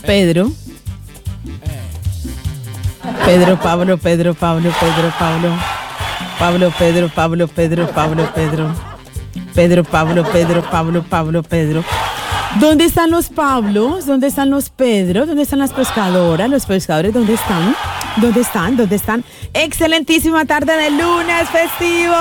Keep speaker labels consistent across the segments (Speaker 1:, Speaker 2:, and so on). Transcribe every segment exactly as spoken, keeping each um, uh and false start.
Speaker 1: Pedro. Pedro, Pablo, Pedro, Pablo, Pedro, Pablo. Pablo, Pedro, Pablo, Pedro, Pablo, Pedro. Pedro, Pablo, Pedro, Pablo, Pablo, Pedro. ¿Dónde están los Pablos? ¿Dónde están los Pedros? ¿Dónde están las pescadoras? ¿Los pescadores dónde están? ¿Dónde están? ¿Dónde están? Excelentísima tarde de lunes festivo.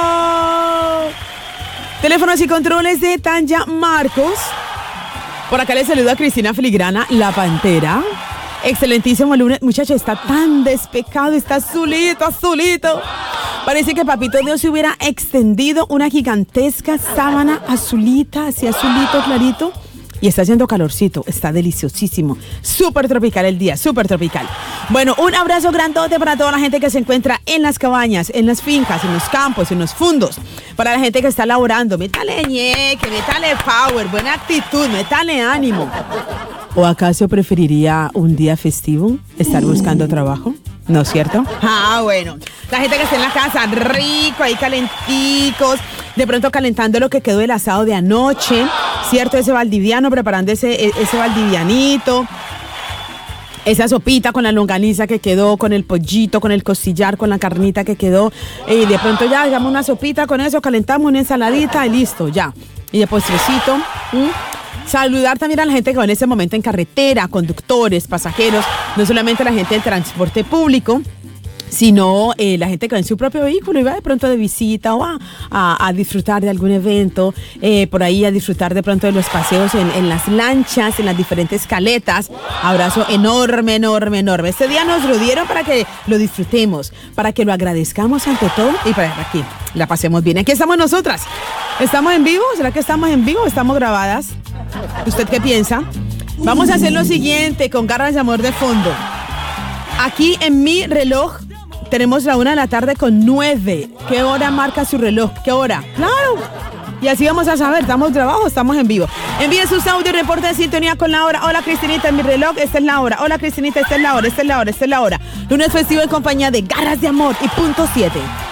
Speaker 1: Teléfonos y controles de Tanya Marcos. Por acá les saluda a Cristina Filigrana, la Pantera. Excelentísimo lunes. Muchacho, está tan despecado, está azulito, azulito. Parece que Papito Dios se hubiera extendido una gigantesca sábana azulita, así azulito, clarito. Y está haciendo calorcito, está deliciosísimo. Súper tropical el día, súper tropical. Bueno, un abrazo grandote para toda la gente que se encuentra en las cabañas, en las fincas, en los campos, en los fundos. Para la gente que está laborando, métale ñeque, métale power, buena actitud, métale ánimo. ¿O acaso preferiría un día festivo estar buscando trabajo? ¿No es cierto? Ah, bueno. La gente que está en la casa, rico, ahí calenticos, de pronto calentando lo que quedó del asado de anoche, ¿cierto? Ese valdiviano, preparando ese, ese valdivianito, esa sopita con la longaniza que quedó, con el pollito, con el costillar, con la carnita que quedó, y de pronto ya hagamos una sopita con eso, calentamos una ensaladita y listo, ya. Y de postrecito, ¿m? Saludar también a la gente que va en este momento en carretera, conductores, pasajeros, no solamente la gente del transporte público, sino eh, la gente que va en su propio vehículo y va de pronto de visita o a, a, a disfrutar de algún evento, eh, por ahí a disfrutar de pronto de los paseos en, en las lanchas, en las diferentes caletas. Abrazo enorme, enorme, enorme. Este día nos lo dieron para que lo disfrutemos, para que lo agradezcamos ante todo y para que la pasemos bien. Aquí estamos nosotras. ¿Estamos en vivo? ¿Será que estamos en vivo o estamos grabadas? ¿Usted qué piensa? Vamos a hacer lo siguiente con garras de amor de fondo. Aquí en mi reloj tenemos la una de la tarde con nueve. ¿Qué hora marca su reloj? ¿Qué hora? ¡Claro! Y así vamos a saber, ¿estamos grabados o estamos en vivo? Envíen sus audios y reporte de sintonía con la hora. Hola, Cristinita, en mi reloj, esta es la hora. Hola, Cristinita, esta es la hora, esta es la hora, esta es la hora. Lunes festivo en compañía de Garras de Amor y Punto siete.